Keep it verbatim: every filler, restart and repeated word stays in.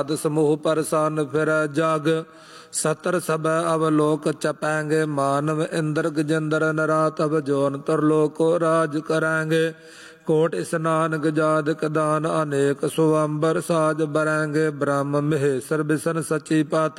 ਸਮੂਹ ਪਰਸਨ ਫਿਰ ਜਗ ਸਤਰ ਸਭ ਅਵਲੋਕ ਚਪੈਂਗੇ ਮਾਨਵ ਇੰਦਰ ਗਜੇਂਦਰ ਨਰਾਤਵ ਜੋਨ ਤਰਲੋਕ ਰਾਜ ਕਰਾਂਗੇ ਕੋਟ ਇਸਨਾਨ ਗਜਾਦਿਕ ਦਾਨ ਅਨੇਕ ਸੁਅੰਬਰ ਸਾਜ ਬਰੈਂਗੇ ਬ੍ਰਹਮ ਮਹੇਸ਼ਰ ਬਿਸ਼ਨ ਸਚੀ ਪਤ